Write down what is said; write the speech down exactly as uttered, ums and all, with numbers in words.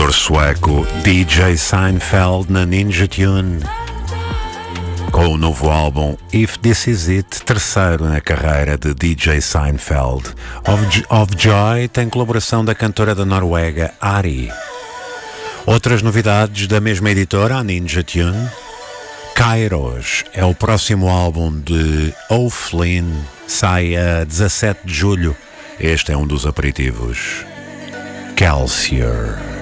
produtor sueco D J Seinfeld na Ninja Tune, com o novo álbum If This Is It, terceiro na carreira de D J Seinfeld. Of, of Joy tem colaboração da cantora da Noruega Ari. Outras novidades da mesma editora, a Ninja Tune. Kairos é o próximo álbum de O'Flynn, sai a dezassete de julho. Este é um dos aperitivos. Calcier.